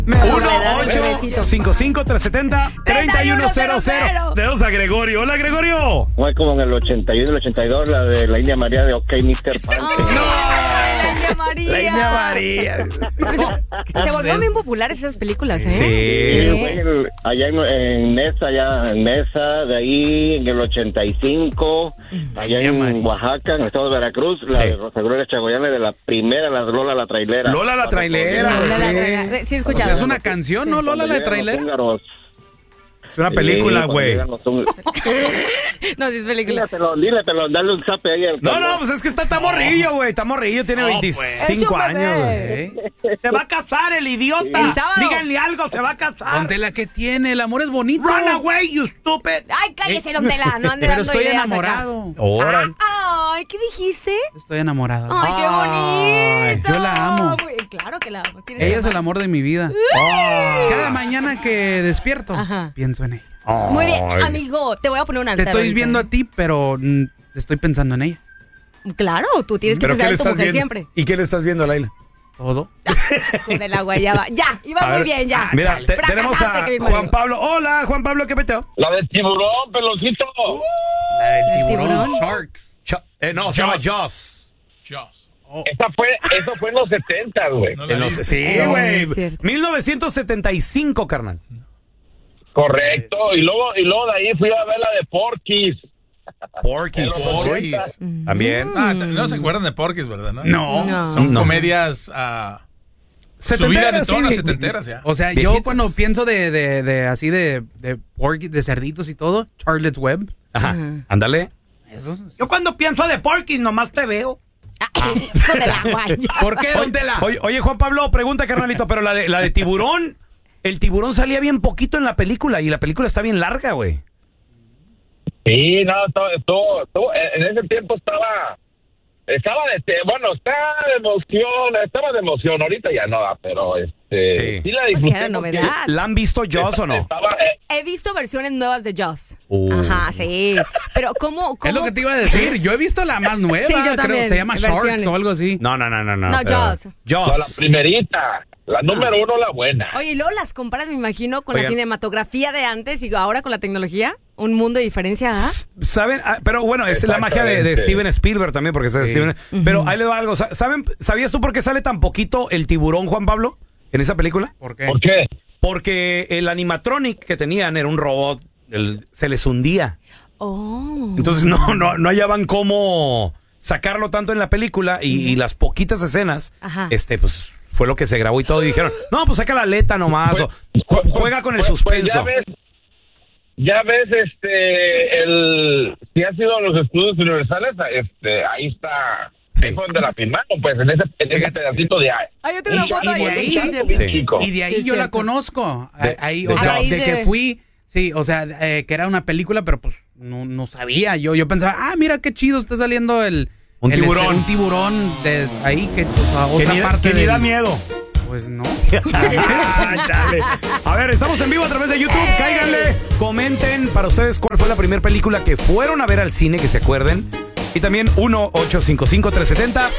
1-855-370-3100. Tenemos a Gregorio. Hola, Gregorio. Fue como en el 81 y el 82, la de la India María de OK Mr. Pan. La India María. La India María. Se volvieron bien populares esas películas, ¿eh? Sí. Allá en Nesa, de ahí en el 85, allá en Oaxaca, en el estado de Veracruz, la de Rosa Gloria Chagoyane, de la primera, la de Lola la Trailera. Lola la Trailera. Sí, escuchado. Es una canción, ¿no? Lola la Trailera. Es una película, güey. No, sí es película. Díletelo, dale un zape ahí. No, pues es que está morrillo, güey. Está morrillo, tiene 25 años, güey. Se va a casar el idiota. El sábado. Díganle algo, se va a casar. Ponte la que tiene, el amor es bonito. Run away, you stupid. Ay, cállese, don Tela. No ande Pero dando estoy ideas enamorado. Órale. Ay, ¿qué dijiste? Estoy enamorado. Ay, qué bonito. Yo la amo. Claro que la amo. Ella es el amor de mi vida. Cada mañana que despierto, pienso en ella. Muy bien, amigo, te voy a poner una Te estoy viendo a ti, pero estoy pensando en ella. Claro, tú tienes que ¿Pero qué pensar le en tu estás mujer viendo? siempre. ¿Y qué le estás viendo, Laila? Todo. Con el agua ya va. Ya, iba muy bien, ya. Mira, tenemos a Fracasaste, Kevin Juan Mario. Pablo. Hola, Juan Pablo, ¿qué peteo? La del tiburón, peloncito. La del tiburón. Sharks. No, se llama Jaws. Eso fue en los 70, güey. Sí, No, güey. es cierto. 1975, carnal. Correcto. Y luego de ahí fui a ver la de Porky's. Porky's. También. No se acuerdan de Porky's, ¿verdad? No. Son comedias subidas de tono, sí. setenteras, ya. O sea, Viejitas. yo cuando pienso de así de porky, de cerditos y todo, Charlotte's Web. Ajá. Ándale. Eso. Yo cuando pienso de Porky's nomás te veo. Con el agua ya. ¿Por qué, don Tela? Oye, Juan Pablo, pregunta, carnalito, pero la de tiburón, el tiburón salía bien poquito en la película y la película está bien larga, güey. Sí, no, en ese tiempo estaba de emoción, ahorita ya no, pero sí la Pues disfruté. que era novedad. ¿La han visto Jaws o no? He visto versiones nuevas de Jaws. Ajá, sí. Pero ¿cómo? Es lo que te iba a decir. Yo he visto la más nueva, Sí, yo creo también, que se llama Sharks versiones. o algo así. No. No, pero- Jaws. Jaws. La primerita, la número 1, la buena. Oye, y luego las comparas, me imagino, con Oigan. la cinematografía de antes y ahora con la tecnología. Un mundo de diferencia, ¿ah? ¿Saben? Pero bueno, es la magia de Steven Spielberg también, porque es Steven. Pero ahí le doy algo. ¿Sabías tú por qué sale tan poquito el tiburón, Juan Pablo, en esa película? ¿Por qué? ¿Por qué? Porque el animatronic que tenían era un robot, se les hundía. Oh. Entonces no hallaban cómo sacarlo tanto en la película y las poquitas escenas, Ajá. pues fue lo que se grabó y todo. Y dijeron, no, pues saca la aleta nomás, o juega con el suspenso. Ya ves, si has ido a los estudios universales, ahí está. Sí. Ahí fue donde la firmaron, pues, en ese pedacito de ahí. Ay, yo tengo una foto y de ahí. ahí- Sí. Chico. Y de ahí Es yo la cierto. conozco. Ahí, de o sea, Jaws. de que fui, sí, o sea, que era una película, pero pues no sabía. Yo pensaba, mira qué chido está saliendo Un tiburón. un tiburón de ahí, que a Que otra ni, parte que ni del- da miedo. Pues no. Chale. A ver, estamos en vivo a través de YouTube. Cáiganle, comenten para ustedes cuál fue la primera película que fueron a ver al cine, que se acuerden. Y también 1-855-370